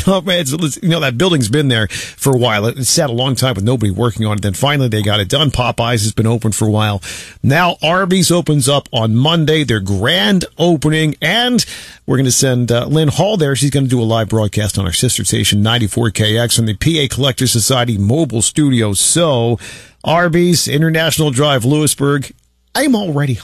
Oh, man, that building's been there for a while. It sat a long time with nobody working on it. Then finally they got it done. Popeyes has been open for a while. Now Arby's opens up on Monday, their grand opening, and we're going to send Lynn Hall there. She's going to do a live broadcast on our sister station 94KX from the PA Collectors Society mobile studio. So Arby's, International Drive, Lewisburg. I'm already